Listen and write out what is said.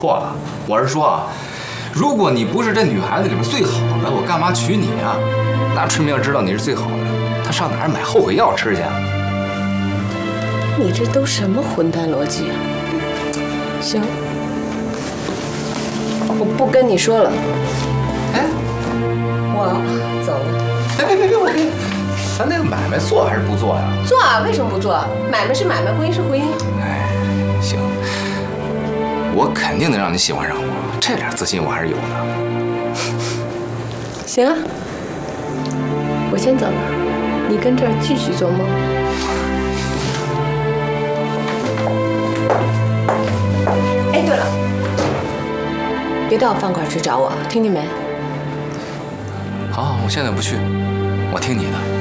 错了，我是说啊，如果你不是这女孩子里面最好的，我干嘛娶你啊？那春明要知道你是最好的，他上哪儿买后悔药吃去？ 你这都什么混蛋逻辑啊！行，我不跟你说了。 哎， 我走了。 别，我跟你，咱那个买卖做还是不做呀？ 做啊，为什么不做？买卖是买卖，婚姻是婚姻。 哎，行，我肯定能让你喜欢上我，这点自信我还是有的。 行啊，我先走了，你跟这儿继续做梦。哎，对了，别到饭馆去找我，听见没？ 好，我现在不去，我听你的。